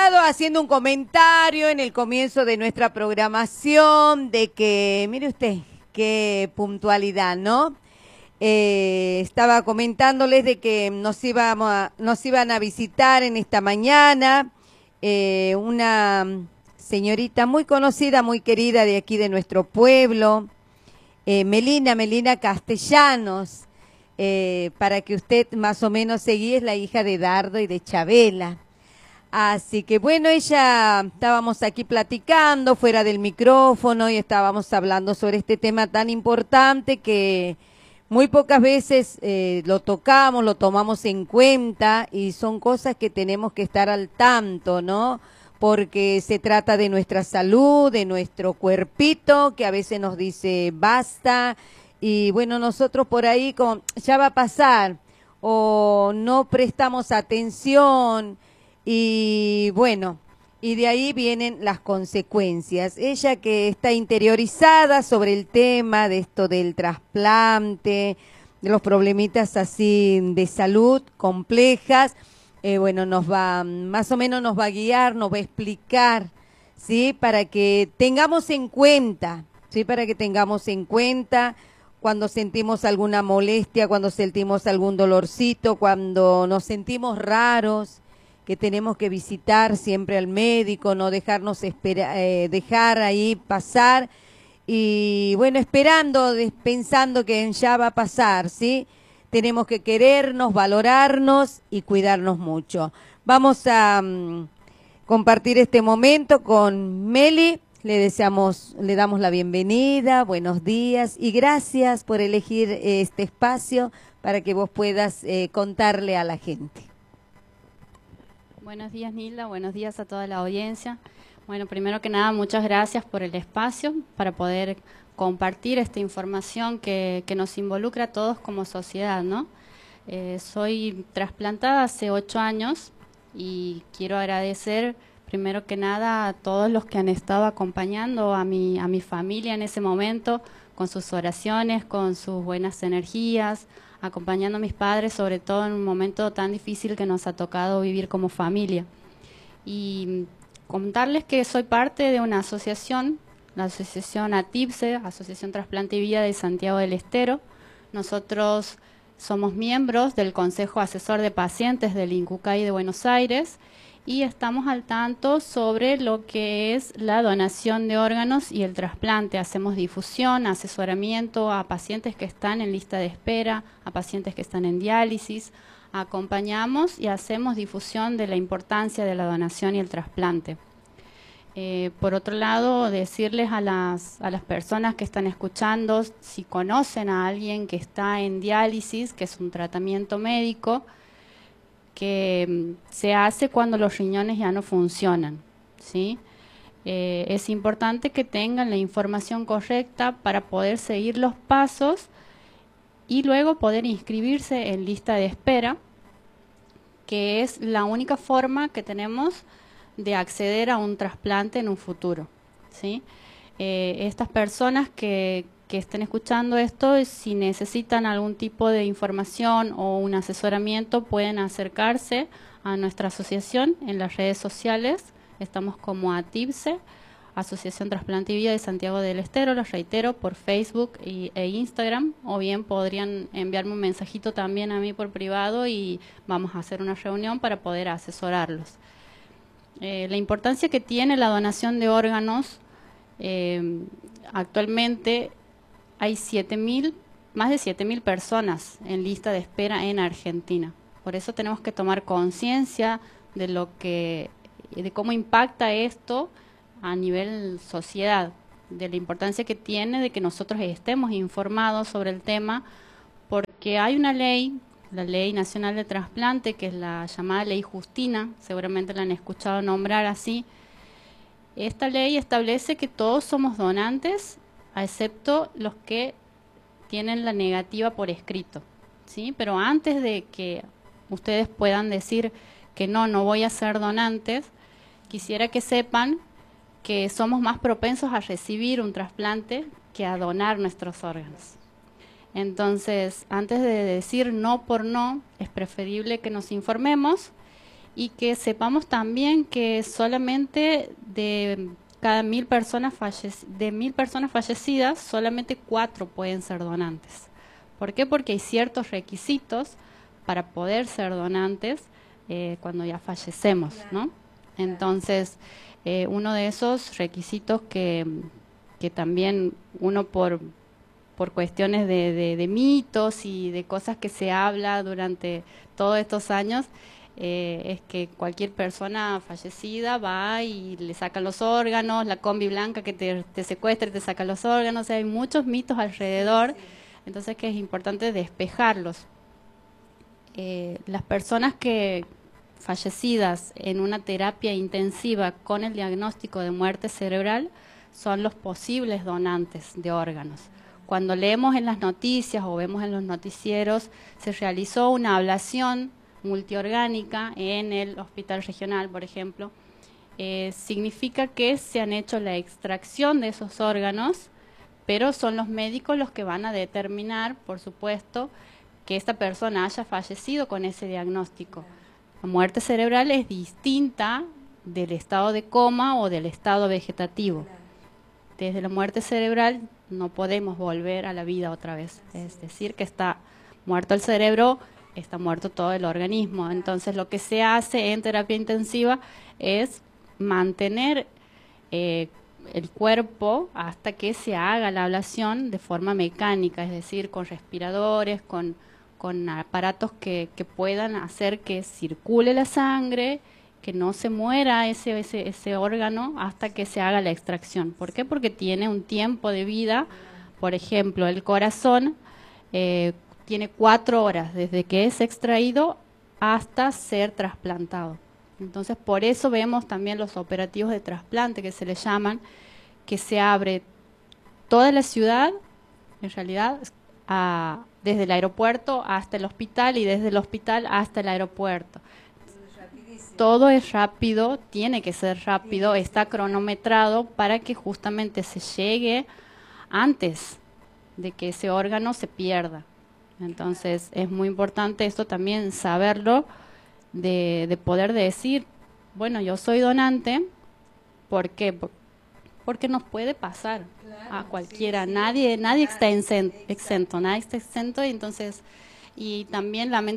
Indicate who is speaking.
Speaker 1: estado haciendo un comentario en el comienzo de nuestra programación de que, mire usted, qué puntualidad, ¿no? Estaba comentándoles de que nos iban a visitar en esta mañana una señorita muy conocida, muy querida de aquí de nuestro pueblo, Melina Castellanos, para que usted más o menos se guíe, es la hija de Dardo y de Chabela. Así que bueno, estábamos aquí platicando fuera del micrófono y estábamos hablando sobre este tema tan importante que muy pocas veces lo tocamos, lo tomamos en cuenta y son cosas que tenemos que estar al tanto, ¿no? Porque se trata de nuestra salud, de nuestro cuerpito, que a veces nos dice basta y bueno, nosotros por ahí como ya va a pasar o no prestamos atención. Y bueno, y de ahí vienen las consecuencias. Ella que está interiorizada sobre el tema de esto del trasplante, de los problemitas así de salud complejas, bueno, más o menos nos va a guiar, nos va a explicar, ¿sí? Para que tengamos en cuenta, ¿sí? Para que tengamos en cuenta cuando sentimos alguna molestia, cuando sentimos algún dolorcito, cuando nos sentimos raros, que tenemos que visitar siempre al médico, no dejarnos dejar ahí pasar y bueno, esperando, pensando que ya va a pasar, ¿sí? Tenemos que querernos, valorarnos y cuidarnos mucho. Vamos a compartir este momento con Meli. Le damos la bienvenida, buenos días y gracias por elegir este espacio para que vos puedas contarle a la gente.
Speaker 2: Buenos días, Nilda. Buenos días a toda la audiencia. Bueno, primero que nada, muchas gracias por el espacio para poder compartir esta información que nos involucra a todos como sociedad, ¿no? Soy trasplantada hace 8 años y quiero agradecer primero que nada a todos los que han estado acompañando a mi familia en ese momento, con sus oraciones, con sus buenas energías, acompañando a mis padres, sobre todo en un momento tan difícil que nos ha tocado vivir como familia. Y contarles que soy parte de una asociación, la asociación ATIPSE, Asociación Trasplante y Vida de Santiago del Estero. Nosotros somos miembros del Consejo Asesor de Pacientes del INCUCAI de Buenos Aires y estamos al tanto sobre lo que es la donación de órganos y el trasplante. Hacemos difusión, asesoramiento a pacientes que están en lista de espera, a pacientes que están en diálisis. Acompañamos y hacemos difusión de la importancia de la donación y el trasplante. Por otro lado, decirles a las personas que están escuchando, si conocen a alguien que está en diálisis, que es un tratamiento médico, que se hace cuando los riñones ya no funcionan, ¿sí? Es importante que tengan la información correcta para poder seguir los pasos y luego poder inscribirse en lista de espera, que es la única forma que tenemos de acceder a un trasplante en un futuro, ¿sí? Estas personas que estén escuchando esto, si necesitan algún tipo de información o un asesoramiento, pueden acercarse a nuestra asociación en las redes sociales. Estamos como ATIPSE, Asociación Trasplante y Vida de Santiago del Estero, los reitero, por Facebook e Instagram, o bien podrían enviarme un mensajito también a mí por privado y vamos a hacer una reunión para poder asesorarlos. La importancia que tiene la donación de órganos, actualmente hay más de 7.000 personas en lista de espera en Argentina. Por eso tenemos que tomar conciencia de cómo impacta esto a nivel sociedad, de la importancia que tiene de que nosotros estemos informados sobre el tema, porque hay una ley, la Ley Nacional de Trasplante, que es la llamada Ley Justina, seguramente la han escuchado nombrar así. Esta ley establece que todos somos donantes, excepto los que tienen la negativa por escrito, ¿sí? Pero antes de que ustedes puedan decir que no voy a ser donantes, quisiera que sepan que somos más propensos a recibir un trasplante que a donar nuestros órganos. Entonces, antes de decir no por no, es preferible que nos informemos y que sepamos también que solamente de cada 1000 personas de 1000 personas fallecidas, solamente 4 pueden ser donantes. ¿Por qué? Porque hay ciertos requisitos para poder ser donantes cuando ya fallecemos, ¿no? Entonces, uno de esos requisitos que también uno por cuestiones de mitos y de cosas que se habla durante todos estos años, es que cualquier persona fallecida va y le sacan los órganos, la combi blanca que te secuestra y te saca los órganos, o sea, hay muchos mitos alrededor, entonces que es importante despejarlos. Las personas que fallecidas en una terapia intensiva con el diagnóstico de muerte cerebral son los posibles donantes de órganos. Cuando leemos en las noticias o vemos en los noticieros, se realizó una ablación multiorgánica en el hospital regional, por ejemplo. Significa que se han hecho la extracción de esos órganos, pero son los médicos los que van a determinar, por supuesto, que esta persona haya fallecido con ese diagnóstico. La muerte cerebral es distinta del estado de coma o del estado vegetativo. Desde la muerte cerebral no podemos volver a la vida otra vez. Es decir, que está muerto el cerebro, está muerto todo el organismo. Entonces, lo que se hace en terapia intensiva es mantener el cuerpo hasta que se haga la ablación de forma mecánica, es decir, con respiradores, con aparatos que puedan hacer que circule la sangre, que no se muera ese órgano hasta que se haga la extracción. ¿Por qué? Porque tiene un tiempo de vida. Por ejemplo, el corazón tiene 4 horas desde que es extraído hasta ser trasplantado. Entonces, por eso vemos también los operativos de trasplante, que se le llaman, que se abre toda la ciudad, en realidad, desde el aeropuerto hasta el hospital y desde el hospital hasta el aeropuerto. Todo es rápido, tiene que ser rápido, está cronometrado para que justamente se llegue antes de que ese órgano se pierda. Entonces es muy importante esto también saberlo, de poder decir, bueno, yo soy donante, ¿por qué? Porque nos puede pasar a cualquiera, nadie está exento, nadie está exento, y entonces, y también lamentablemente